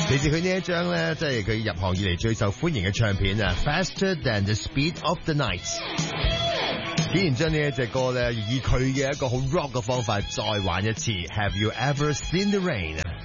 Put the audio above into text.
嚟自佢呢一張咧，即係佢入行以嚟最受歡迎嘅唱片啊 ，Faster Than the Speed of the Night。竟然將呢一隻歌咧，以佢嘅一個好 rock 嘅方法再玩一次 ，Have you ever seen the rain？